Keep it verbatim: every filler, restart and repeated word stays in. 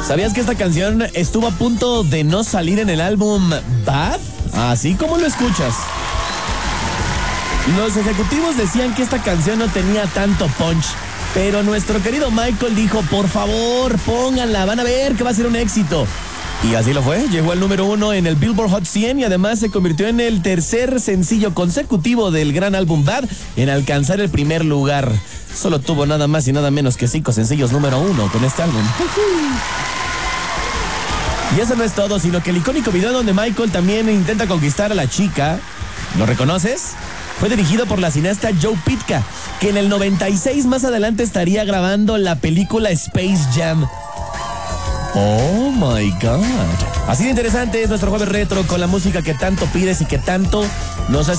¿Sabías que esta canción estuvo a punto de no salir en el álbum Bad? Así como lo escuchas. Los ejecutivos decían que esta canción no tenía tanto punch, pero nuestro querido Michael dijo, por favor, pónganla, van a ver que va a ser un éxito. Y así lo fue, llegó al número uno en el Billboard Hot cien y además se convirtió en el tercer sencillo consecutivo del gran álbum Bad en alcanzar el primer lugar. Solo tuvo nada más y nada menos que cinco sencillos número uno con este álbum. Y eso no es todo, sino que el icónico video donde Michael también intenta conquistar a la chica, ¿lo reconoces? Fue dirigido por la cineasta Joe Pytka, que en el noventa y seis más adelante estaría grabando la película Space Jam. Oh my God. Así de interesante es nuestro jueves retro con la música que tanto pides y que tanto nos hace